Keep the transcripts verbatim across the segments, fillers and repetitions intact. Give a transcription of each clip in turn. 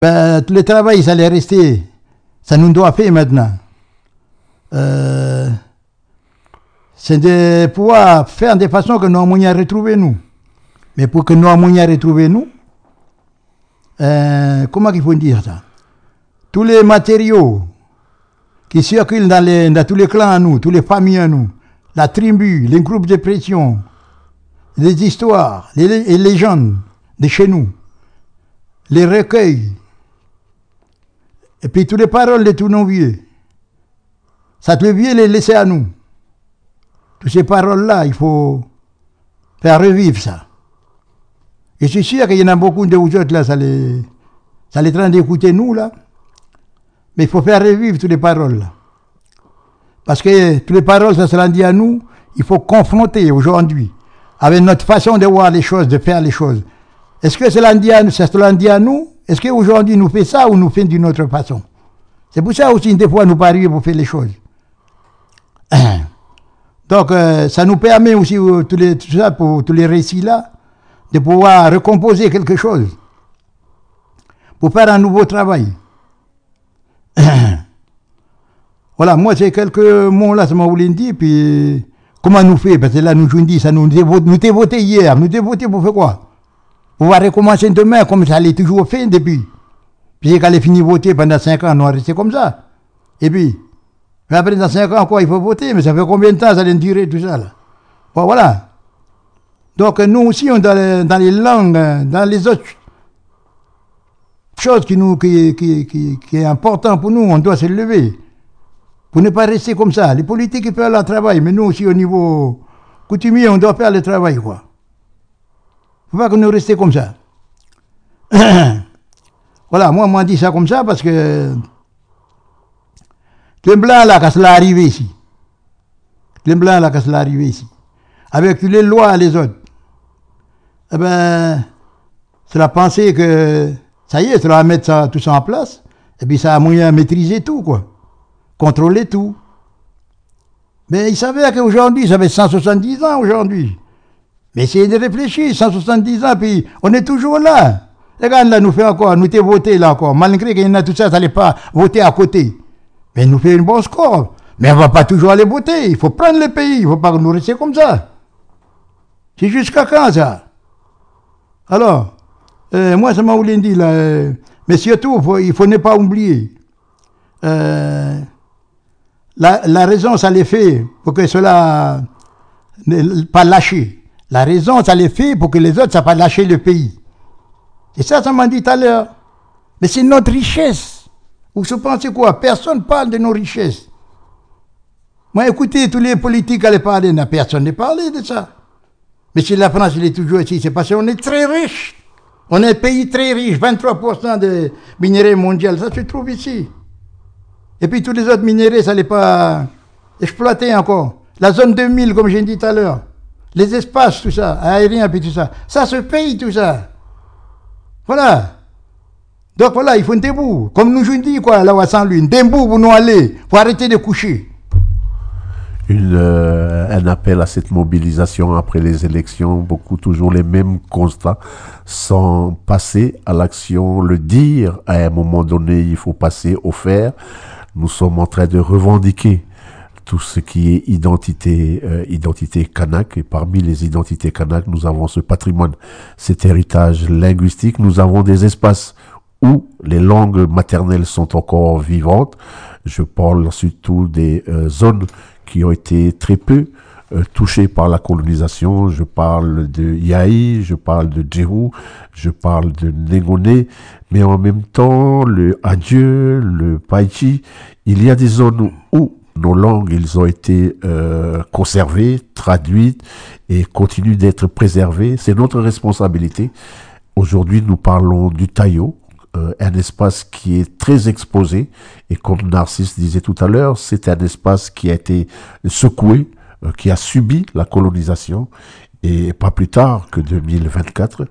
Ben, tout le travail, ça allait rester. Ça nous doit faire maintenant. Euh, c'est de pouvoir faire de façon que nous avons retrouvé nous. Mais pour que nous avons retrouvé nous, euh, comment il faut dire ça? Tous les matériaux qui circulent dans, les, dans tous les clans à nous, toutes les familles à nous, la tribu, les groupes de pression, les histoires, les, les légendes de chez nous, les recueils, et puis toutes les paroles de tous nos vieux. Ça te vieux les laisser à nous. Toutes ces paroles-là, il faut faire revivre ça. Et je suis sûr qu'il y en a beaucoup de vous autres là, ça les, ça les train d'écouter nous là. Mais il faut faire revivre toutes les paroles là. Parce que toutes les paroles, ça se l'a dit à nous, il faut confronter aujourd'hui avec notre façon de voir les choses, de faire les choses. Est-ce que c'est l'Indien à nous, c'est l'Indien à nous? Est-ce qu'aujourd'hui nous fait ça ou nous fait d'une autre façon? C'est pour ça aussi des fois nous parions pour faire les choses. Donc euh, ça nous permet aussi euh, tous les, tout ça pour tous les récits là de pouvoir recomposer quelque chose pour faire un nouveau travail. Voilà, moi c'est quelques mots là, ça m'a voulu dire, puis comment nous fait, parce que là nous nous dit ça, nous nous t'ai voté hier, nous t'ai voté pour faire quoi? On va recommencer demain comme ça allait toujours fait depuis. Puis quand elle est fini de voter pendant cinq ans, on va rester comme ça. Et puis, après dans cinq ans, quoi, il faut voter, mais ça fait combien de temps ça allait durer tout ça là? Bon voilà. Donc nous aussi, on dans les, dans les langues, dans les autres choses qui nous qui, qui, qui, qui est important pour nous, on doit se lever. Pour ne pas rester comme ça. Les politiques ils font leur travail, mais nous aussi au niveau coutumier, on doit faire le travail, quoi. Il ne faut pas que nous restions comme ça. Voilà, moi, moi, dit ça comme ça parce que le blanc là, quand cela arrive ici, le blanc là, quand cela arrive ici, avec les lois les autres, eh ben, c'est la pensée que ça y est, ça va mettre ça, tout ça en place, et puis ça a moyen de maîtriser tout, quoi. Contrôler tout. Mais il savait qu'aujourd'hui, ça fait cent soixante-dix ans aujourd'hui. Mais essayez de réfléchir, cent soixante-dix ans, puis on est toujours là. Regarde là, nous fait encore, nous t'ai voté là encore, malgré qu'il y en a tout ça, ça n'allait pas voter à côté. Mais nous fait un bon score. Mais on ne va pas toujours aller voter, il faut prendre le pays, il ne faut pas nous rester comme ça. C'est jusqu'à quand ça? Alors, euh, moi ça m'a voulu dire là, euh, mais surtout, faut, il faut ne pas oublier. Euh, la, la raison, ça les fait pour que cela ne pas lâcher. La raison, ça les fait pour que les autres, ça ne pas lâcher le pays. Et ça, ça m'a dit tout à l'heure. Mais c'est notre richesse. Vous pensez quoi? Personne ne parle de nos richesses. Moi, écoutez, tous les politiques allaient parler, personne n'a parlé de ça. Mais si la France, elle est toujours ici, c'est parce qu'on est très riche. On est un pays très riche, vingt-trois pour cent de minerais mondiaux, ça se trouve ici. Et puis tous les autres minéraux, ça n'est pas exploité encore. La zone deux mille, comme j'ai dit tout à l'heure. Les espaces, tout ça, aériens, puis tout ça. Ça se paye, tout ça. Voilà. Donc voilà, il faut un debout. Comme nous, je dis, quoi, là, à Saint-Louis, un debout pour nous aller, pour arrêter de coucher. Une, euh, un appel à cette mobilisation après les élections, beaucoup toujours les mêmes constats, sans passer à l'action, le dire, à un moment donné, il faut passer au faire. Nous sommes en train de revendiquer tout ce qui est identité, euh, identité kanak, et parmi les identités kanak, nous avons ce patrimoine, cet héritage linguistique, nous avons des espaces où les langues maternelles sont encore vivantes. Je parle surtout des euh, zones qui ont été très peu euh, touchées par la colonisation. Je parle de Yaï, je parle de Djérou, je parle de Négone, mais en même temps, le Adieu, le Païchi, il y a des zones où nos langues, ils ont été euh, conservées, traduites et continuent d'être préservées. C'est notre responsabilité. Aujourd'hui, nous parlons du Tayo, Euh, un espace qui est très exposé, et comme Narcisse disait tout à l'heure, c'est un espace qui a été secoué, euh, qui a subi la colonisation, et pas plus tard que deux mille vingt-quatre,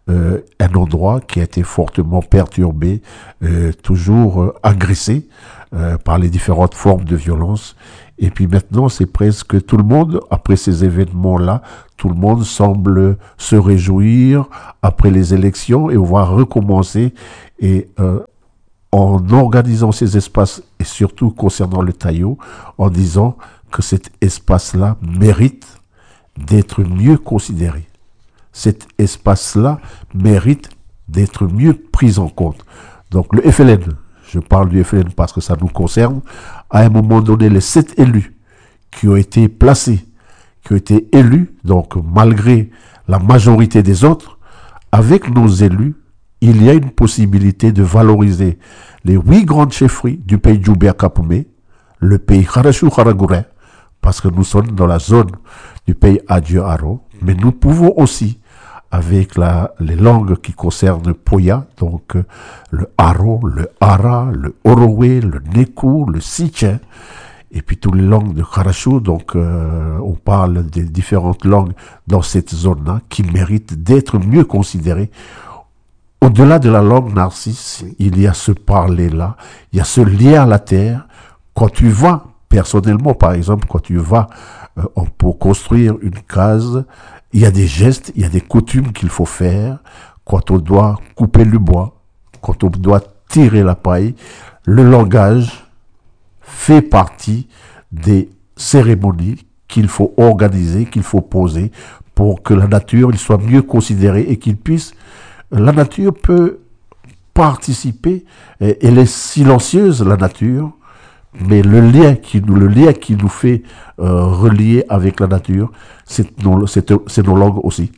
euh, un endroit qui a été fortement perturbé, euh, toujours euh, agressé euh, par les différentes formes de violence. Et puis maintenant, c'est presque tout le monde, après ces événements-là, tout le monde semble se réjouir après les élections et on va recommencer. Et euh, en organisant ces espaces, et surtout concernant le Taillot, en disant que cet espace-là mérite d'être mieux considéré. Cet espace-là mérite d'être mieux pris en compte. Donc le F L N, je parle du F L N parce que ça nous concerne, à un moment donné, les sept élus qui ont été placés, qui ont été élus, donc malgré la majorité des autres, avec nos élus, il y a une possibilité de valoriser les huit grandes chefferies du pays Djoubert Kapoumé, le pays Kharachou Kharagourin, parce que nous sommes dans la zone du pays Adjo-Haro, mais nous pouvons aussi, avec la, les langues qui concernent Poya, donc euh, le Haro, le Hara, le Orowe, le Nekou, le Sitchen, et puis toutes les langues de Kharachou, donc euh, on parle des différentes langues dans cette zone-là qui méritent d'être mieux considérées. Au-delà de la langue narcisse, oui, il y a ce parler-là, il y a ce lien à la terre. Quand tu vas, personnellement par exemple, quand tu vas euh, pour construire une case, il y a des gestes, il y a des coutumes qu'il faut faire. Quand on doit couper le bois, quand on doit tirer la paille, le langage fait partie des cérémonies qu'il faut organiser, qu'il faut poser pour que la nature il soit mieux considérée et qu'il puisse... La nature peut participer, elle est silencieuse, la nature, mais le lien qui nous, le lien qui nous fait euh, relier avec la nature, c'est nos, c'est, c'est nos langues aussi.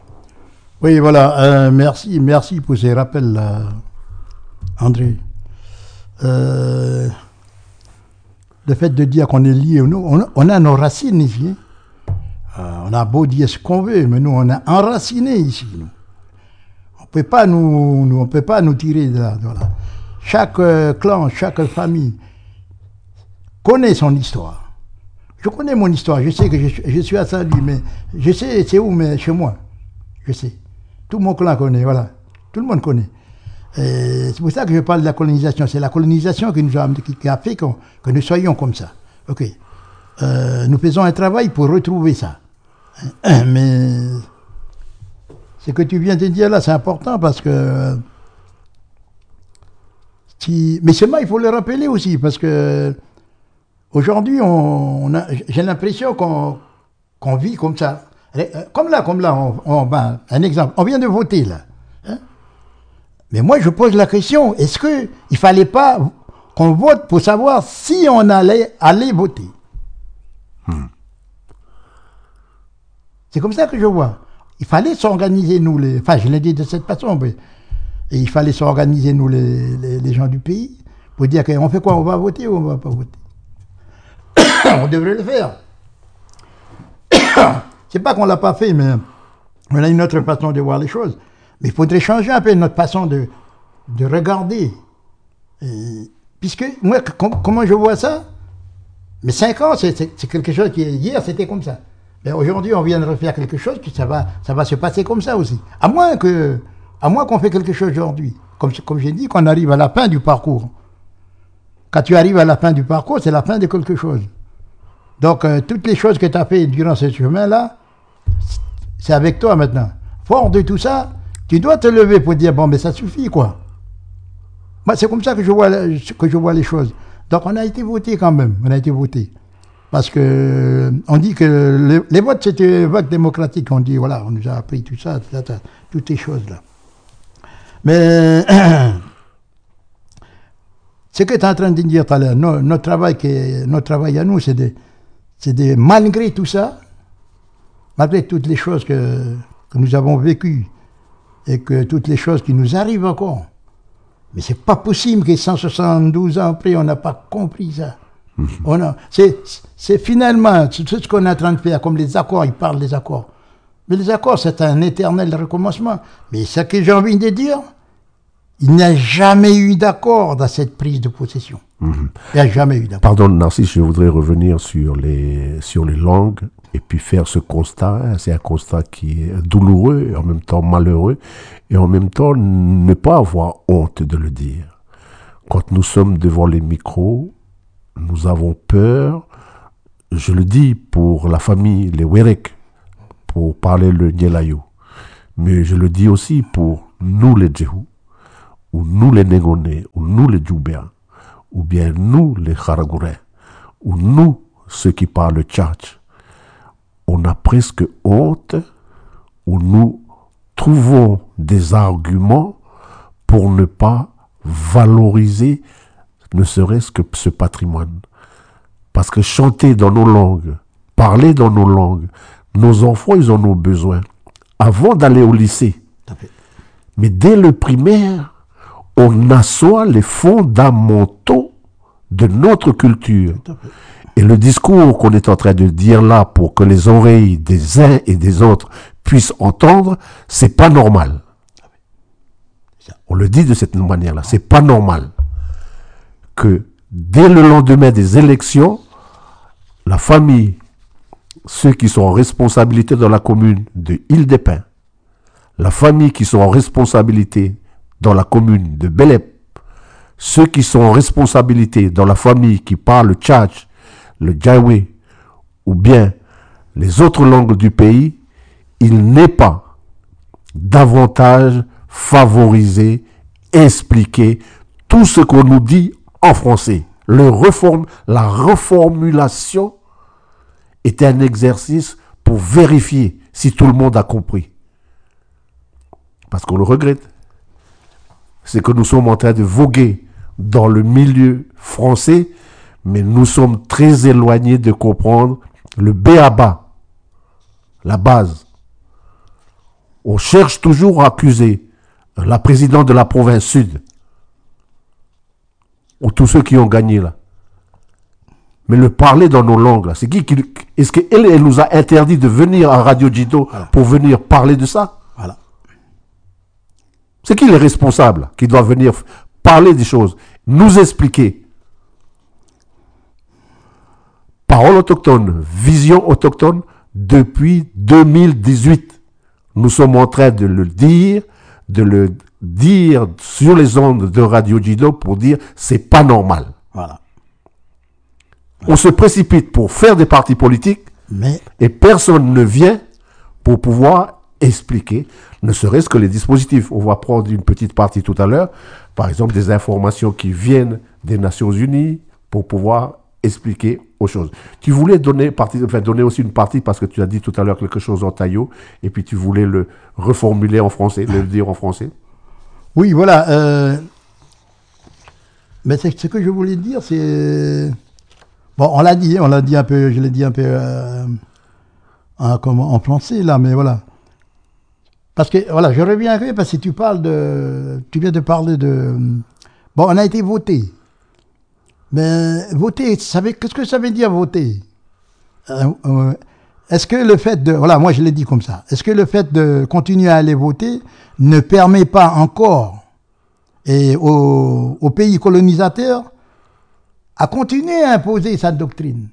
Oui, voilà, euh, merci, merci pour ces rappels, là, André. Euh, le fait de dire qu'on est lié, nous, on, on a nos racines ici. Euh, on a beau dire ce qu'on veut, mais nous, on est enracinés ici, nous. On peut pas nous, nous, on peut pas nous tirer de là. De là. Chaque euh, clan, chaque famille connaît son histoire. Je connais mon histoire. Je sais que je, je suis à Saint-Louis, mais je sais c'est où, mais chez moi. Je sais. Tout mon clan connaît, voilà. Tout le monde connaît. Et c'est pour ça que je parle de la colonisation. C'est la colonisation qui nous a, qui, qui a fait qu'on, que nous soyons comme ça. Ok. Euh, nous faisons un travail pour retrouver ça. Mais ce que tu viens de dire là, c'est important parce que... Si, mais seulement, il faut le rappeler aussi, parce que aujourd'hui, on, on a, j'ai l'impression qu'on, qu'on vit comme ça. Comme là, comme là, on, on, ben, un exemple, on vient de voter là. Hein? Mais moi, je pose la question, est-ce qu'il ne fallait pas qu'on vote pour savoir si on allait aller voter? hmm. C'est comme ça que je vois. Il fallait s'organiser, nous, les... Enfin, je l'ai dit de cette façon, mais... Et il fallait s'organiser, nous, les, les, les gens du pays, pour dire qu'on fait quoi? On va voter ou on ne va pas voter? On devrait le faire. C'est pas qu'on ne l'a pas fait, mais on a une autre façon de voir les choses. Mais il faudrait changer un peu notre façon de, de regarder. Et, puisque, moi, com- comment je vois ça? Mais cinq ans, c'est, c'est, c'est quelque chose qui, hier, c'était comme ça. Mais aujourd'hui, on vient de refaire quelque chose, que ça va, ça va se passer comme ça aussi. À moins que... À moins qu'on fait quelque chose aujourd'hui. Comme, comme j'ai dit, qu'on arrive à la fin du parcours. Quand tu arrives à la fin du parcours, c'est la fin de quelque chose. Donc, euh, toutes les choses que tu as fait durant ce chemin-là, c'est avec toi maintenant. Fort de tout ça, tu dois te lever pour dire, bon, mais ça suffit, quoi. Moi, c'est comme ça que je vois, que je vois les choses. Donc, on a été voté quand même. On a été voté. Parce que on dit que les, les votes, c'était un vote démocratique. On dit, voilà, on nous a appris tout ça, tout ça, tout ça toutes ces choses-là. Mais ce que tu es en train de dire tout à l'heure, notre, notre, travail qui, notre travail à nous, c'est de, c'est de, malgré tout ça, malgré toutes les choses que, que nous avons vécues et que toutes les choses qui nous arrivent encore, mais c'est pas possible que cent soixante-douze ans après, on n'a pas compris ça. Mmh. On a, c'est, c'est finalement tout ce qu'on est en train de faire, comme les accords, ils parlent des accords. Mais les accords, c'est un éternel recommencement. Mais ce que j'ai envie de dire, il n'y a jamais eu d'accord dans cette prise de possession. Mmh. Il n'y a jamais eu d'accord. Pardon, Narcisse, je voudrais revenir sur les, sur les langues et puis faire ce constat. Hein. C'est un constat qui est douloureux et en même temps malheureux et en même temps ne pas avoir honte de le dire. Quand nous sommes devant les micros, nous avons peur, je le dis pour la famille, les Werek, pour parler le Nyelayo, mais je le dis aussi pour nous les Djehou, ou nous les Négonais, ou nous les Djoubéens, ou bien nous les Kharagourais, ou nous ceux qui parlent tchatch. On a presque honte, ou nous trouvons des arguments pour ne pas valoriser ne serait-ce que ce patrimoine. Parce que chanter dans nos langues, parler dans nos langues, nos enfants, ils en ont besoin avant d'aller au lycée. Mais dès le primaire, on assoit les fondamentaux de notre culture. Et le discours qu'on est en train de dire là pour que les oreilles des uns et des autres puissent entendre, c'est pas normal. On le dit de cette manière-là, c'est pas normal que dès le lendemain des élections, la famille, ceux qui sont en responsabilité dans la commune de Île-des-Pins, la famille qui sont en responsabilité dans la commune de Belep, ceux qui sont en responsabilité dans la famille qui parle le tchatch, le djaoué, ou bien les autres langues du pays, il n'est pas davantage favorisé, expliquer tout ce qu'on nous dit en français. Le reform, la reformulation est un exercice pour vérifier si tout le monde a compris. Parce qu'on le regrette. C'est que nous sommes en train de voguer dans le milieu français, mais nous sommes très éloignés de comprendre le B A B A, la base. On cherche toujours à accuser la présidente de la province sud, ou tous ceux qui ont gagné là. Mais le parler dans nos langues, là, c'est qui, qui est-ce qu'elle elle nous a interdit de venir à Radio Djido voilà. pour venir parler de ça? Voilà. C'est qui les responsables qui doivent venir parler des choses, nous expliquer? Parole autochtone, vision autochtone, depuis deux mille dix-huit. Nous sommes en train de le dire, de le dire sur les ondes de Radio Djido pour dire c'est pas normal. Voilà. On se précipite pour faire des partis politiques, mais et personne ne vient pour pouvoir expliquer, ne serait-ce que les dispositifs. On va prendre une petite partie tout à l'heure, par exemple des informations qui viennent des Nations Unies pour pouvoir expliquer aux choses. Tu voulais donner, partie, enfin, donner aussi une partie parce que tu as dit tout à l'heure quelque chose en taillot et puis tu voulais le reformuler en français, le dire en français. Oui, voilà. Euh... Mais c'est, ce que je voulais dire, c'est... Bon, on l'a dit, on l'a dit un peu, je l'ai dit un peu euh, en, comment, en français, là, mais voilà. Parce que, voilà, je reviens parce que tu parles de... Tu viens de parler de... Bon, on a été voté. Mais voter, ça veut, qu'est-ce que ça veut dire voter? euh, euh, Est-ce que le fait de... Voilà, moi je l'ai dit comme ça. Est-ce que le fait de continuer à aller voter ne permet pas encore et aux, aux pays colonisateurs à continuer à imposer sa doctrine?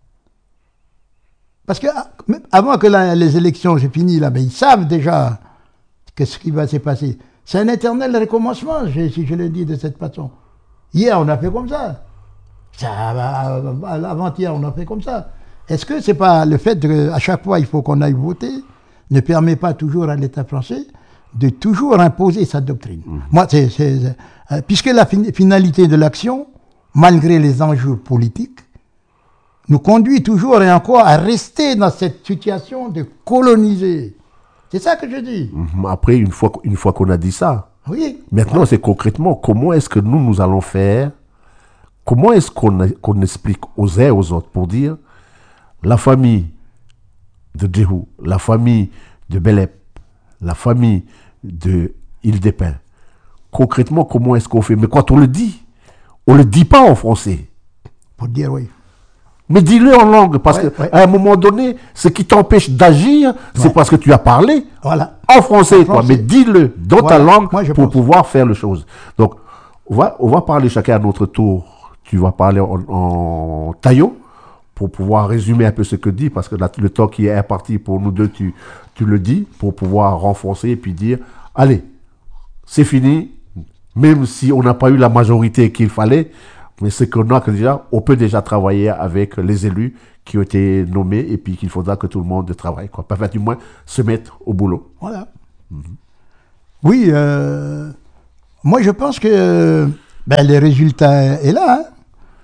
Parce que avant que la, les élections, j'ai fini là, mais ils savent déjà qu'est-ce qui va se passer. C'est un éternel recommencement, je, si je le dis de cette façon. Hier, on a fait comme ça. ça Avant-hier, on a fait comme ça. Est-ce que c'est pas le fait qu'à chaque fois, il faut qu'on aille voter, ne permet pas toujours à l'État français de toujours imposer sa doctrine? Mmh. Moi, c'est, c'est, euh, puisque la fin, finalité de l'action, malgré les enjeux politiques, nous conduit toujours et encore à rester dans cette situation de coloniser. C'est ça que je dis. Après, une fois, une fois qu'on a dit ça, oui. Maintenant, ouais. c'est concrètement comment est-ce que nous, nous allons faire, comment est-ce qu'on, qu'on explique aux uns et aux autres pour dire la famille de Djehou, la famille de Belep, la famille de Île-des-Pins, concrètement, comment est-ce qu'on fait? Mais quand on le dit, on ne le dit pas en français. Pour dire oui. Mais dis-le en langue, parce ouais, qu'à ouais. un moment donné, ce qui t'empêche d'agir, ouais. c'est parce que tu as parlé voilà. en français, en quoi. français. Mais dis-le dans voilà. ta langue Moi, pour pense. pouvoir faire les choses. Donc, on va, on va parler chacun à notre tour tu vas parler en, en taillot pour pouvoir résumer un peu ce que dit, parce que la, le temps qui est imparti pour nous deux, tu, tu le dis, pour pouvoir renforcer et puis dire, allez, c'est fini, même si on n'a pas eu la majorité qu'il fallait, mais c'est qu'on a que déjà, on peut déjà travailler avec les élus qui ont été nommés et puis qu'il faudra que tout le monde travaille, quoi. Enfin, du moins, se mettre au boulot. Voilà. Mm-hmm. Oui, euh, moi je pense que ben, le résultat est là. Hein.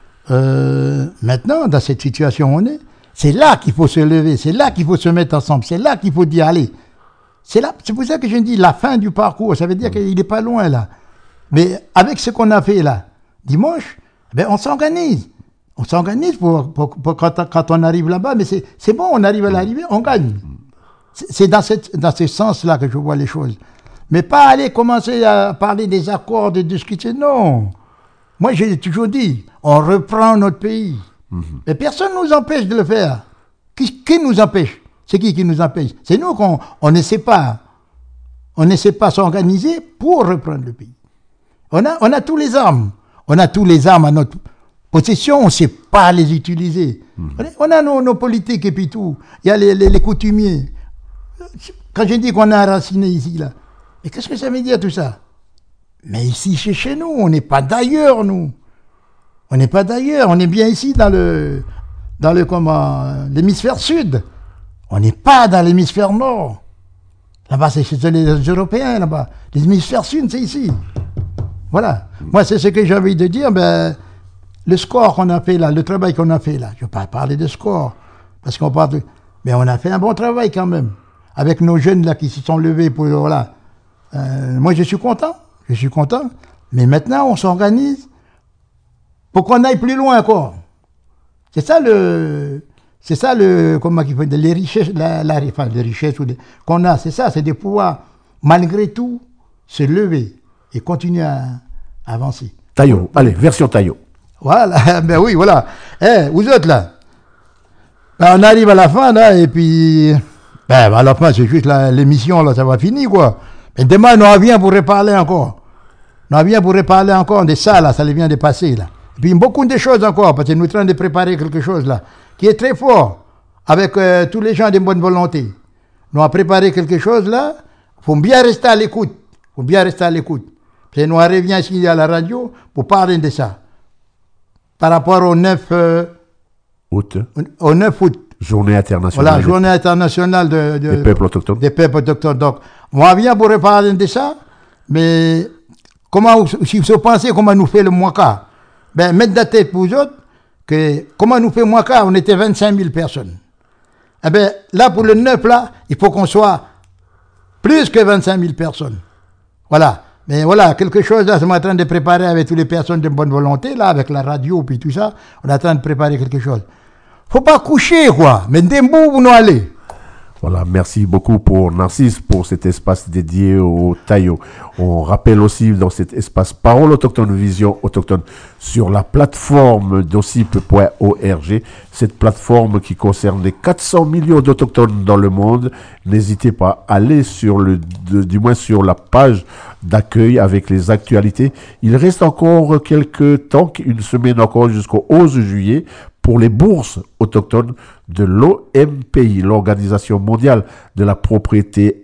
Euh, maintenant, dans cette situation où on est, c'est là qu'il faut se lever, c'est là qu'il faut se mettre ensemble, c'est là qu'il faut dire, allez, c'est là, c'est pour ça que je dis la fin du parcours, ça veut dire qu'il n'est pas loin là. Mais avec ce qu'on a fait là, dimanche, ben, on s'organise. On s'organise pour, pour, pour quand, quand on arrive là-bas, mais c'est, c'est bon, on arrive à l'arrivée, on gagne. C'est, c'est dans, cette, dans ce sens-là que je vois les choses. Mais pas aller commencer à parler des accords, de discuter, non. Moi, j'ai toujours dit, on reprend notre pays. Mm-hmm. Mais personne ne nous empêche de le faire. Qui, qui nous empêche? C'est qui qui nous empêche? C'est nous qu'on on ne sait pas. On ne sait pas s'organiser pour reprendre le pays. On a, on a tous les armes. On a tous les armes à notre possession, on ne sait pas les utiliser. Mm-hmm. On a nos, nos politiques et puis tout. Il y a les, les, les coutumiers. Quand je dis qu'on a enraciné ici, là, mais qu'est-ce que ça veut dire tout ça? Mais ici, c'est chez nous, on n'est pas d'ailleurs, nous. On n'est pas d'ailleurs, on est bien ici dans le, dans le, comment, l'hémisphère sud. On n'est pas dans l'hémisphère nord. Là-bas, c'est chez les Européens, là-bas. L'hémisphère sud, c'est ici. Voilà. Moi, c'est ce que j'ai envie de dire, ben, le score qu'on a fait là, le travail qu'on a fait là, je ne vais pas parler de score, parce qu'on parle de... Mais on a fait un bon travail quand même, avec nos jeunes là qui se sont levés pour... Voilà. Euh, moi, je suis content, je suis content, mais maintenant, on s'organise pour qu'on aille plus loin encore. C'est ça le... C'est ça le... Comment il faut dire, les richesses, la, la, enfin, les richesses qu'on a, c'est ça, c'est de pouvoir, malgré tout, se lever et continuer à, à avancer. Taillot, allez, version Taillot. Voilà, ben oui, voilà. Eh, vous autres là, ben, on arrive à la fin là, et puis, ben, à la fin, c'est juste la, l'émission là, ça va finir quoi. Mais demain, on revient pour reparler encore. On revient pour reparler encore de ça là, ça vient de passer là. Et puis beaucoup de choses encore, parce que nous sommes en train de préparer quelque chose là, qui est très fort, avec euh, tous les gens de bonne volonté. Nous avons préparé quelque chose là, il faut bien rester à l'écoute. Il faut bien rester à l'écoute. Puis nous revenons ici à la radio pour parler de ça. Par rapport au neuf euh, août. Au neuf août. Journée internationale. Voilà, journée internationale de, de, des peuples autochtones. Des peuples autochtones. Donc, on vient pour reparler de ça, mais comment, si vous pensez comment nous fait le Mwaka, ben, mettez la tête pour vous autres, que comment nous fait Mwaka, on était vingt-cinq mille personnes. Eh ben, là, pour le neuf, là, il faut qu'on soit plus que vingt-cinq mille personnes. Voilà. Mais voilà, quelque chose là, on est en train de préparer avec toutes les personnes de bonne volonté, là, avec la radio, puis tout ça, on est en train de préparer quelque chose. Faut pas coucher, quoi, mais d'un bout, vous nous allez. Voilà, merci beaucoup pour Narcisse, pour cet espace dédié au Taillot. On rappelle aussi dans cet espace Parole autochtone, Vision autochtone, sur la plateforme docip point org, cette plateforme qui concerne les quatre cents millions d'autochtones dans le monde. N'hésitez pas à aller sur le, de, du moins sur la page d'accueil avec les actualités. Il reste encore quelques temps, une semaine encore jusqu'au onze juillet, pour les bourses autochtones de l'O M P I, l'Organisation mondiale de la propriété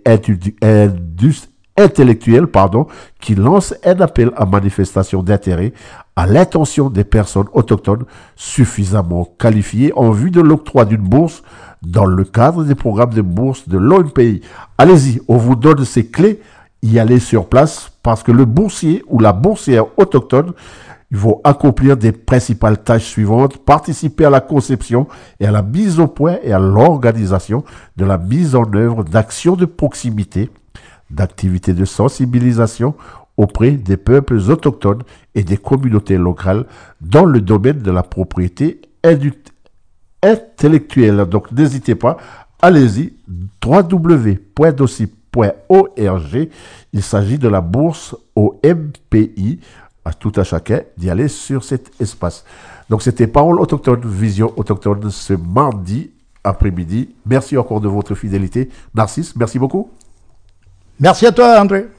intellectuelle, pardon, qui lance un appel à manifestation d'intérêt à l'intention des personnes autochtones suffisamment qualifiées en vue de l'octroi d'une bourse dans le cadre des programmes de bourse de l'O M P I. Allez-y, on vous donne ces clés, y aller sur place, parce que le boursier ou la boursière autochtone, ils vont accomplir des principales tâches suivantes: participer à la conception et à la mise au point et à l'organisation de la mise en œuvre d'actions de proximité, d'activités de sensibilisation auprès des peuples autochtones et des communautés locales dans le domaine de la propriété intellectuelle. Donc n'hésitez pas, allez-y, w w w point docip point org. Il s'agit de la bourse O M P I. À tout à chacun d'y aller sur cet espace. Donc c'était Parole autochtone, Vision autochtone ce mardi après-midi. Merci encore de votre fidélité. Narcisse, merci beaucoup. Merci à toi, André.